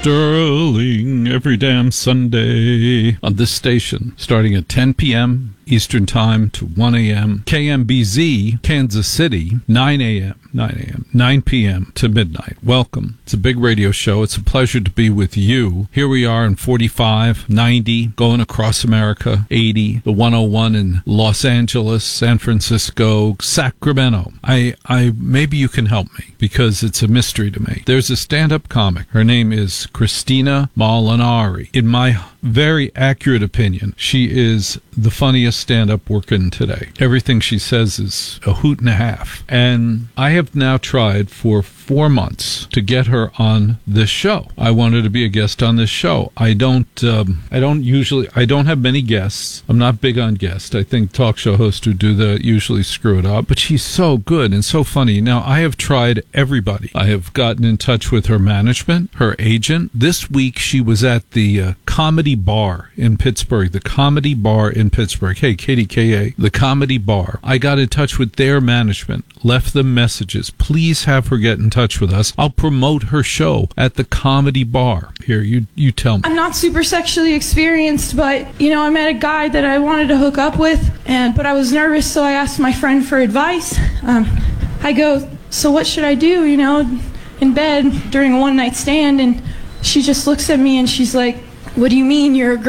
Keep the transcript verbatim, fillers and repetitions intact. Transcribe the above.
Sterling every damn Sunday on this station, starting at ten p.m. Eastern Time to one a.m. K M B Z, Kansas City, nine a.m., nine a.m., nine p.m. to midnight. Welcome. It's a big radio show. It's a pleasure to be with you. Here we are in forty-five, ninety, going across America, eighty, the one oh one in Los Angeles, San Francisco, Sacramento. I, I, maybe you can help me because it's a mystery to me. There's a stand-up comic. Her name is Christina Molinari. In my very accurate opinion, she is the funniest stand-up working today. Everything she says is a hoot and a half. And I have now tried for four months to get her on this show. I want her to be a guest on this show. I don't, um, I don't usually, I don't have many guests. I'm not big on guests. I think talk show hosts who do that usually screw it up. But she's so good and so funny. Now, I have tried everybody. I have gotten in touch with her management, her agent. This week, she was at the uh, Comedy Bar in Pittsburgh. The Comedy Bar in Pittsburgh. Hey, K D K A, the Comedy Bar. I got in touch with their management, left them messages. Please have her get in touch with us. I'll promote her show at the Comedy Bar. Here, you you tell me. I'm not super sexually experienced, but, you know, I met a guy that I wanted to hook up with, and but I was nervous, so I asked my friend for advice. Um, I go, so what should I do, you know, in bed during a one-night stand? And she just looks at me and she's like, what do you mean you're a girl?